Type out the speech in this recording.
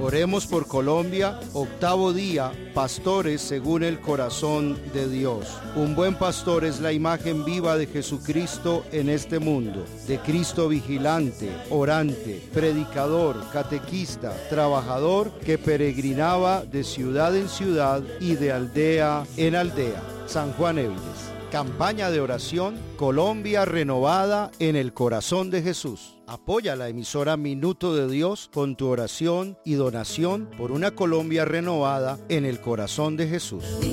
Oremos por Colombia, 8º día, pastores según el corazón de Dios. Un buen pastor es la imagen viva de Jesucristo en este mundo, de Cristo vigilante, orante, predicador, catequista, trabajador, que peregrinaba de ciudad en ciudad y de aldea en aldea. San Juan Evines. Campaña de oración, Colombia renovada en el corazón de Jesús. Apoya la emisora Minuto de Dios con tu oración y donación por una Colombia renovada en el corazón de Jesús.